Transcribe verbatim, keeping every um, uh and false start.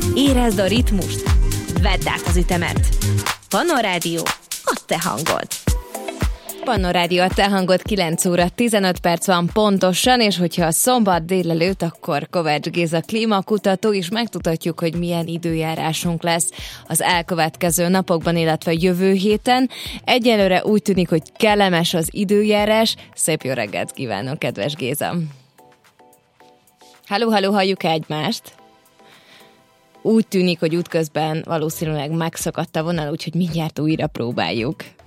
Érezd a ritmust, vedd át az ütemet. Pannon Rádió, a te hangod. Pannon Rádió, a te hangod, kilenc óra tizenöt perc van pontosan, és hogyha szombat délelőtt, akkor Kovács Géza klímakutató, és megtudhatjuk, hogy milyen időjárásunk lesz az elkövetkező napokban, illetve jövő héten. Egyelőre úgy tűnik, hogy kellemes az időjárás. Szép jó reggelt kívánok, kedves Géza! Halló, halló, halljuk egymást? Úgy tűnik, hogy útközben valószínűleg megszakadt a vonal, úgyhogy mindjárt újra próbáljuk.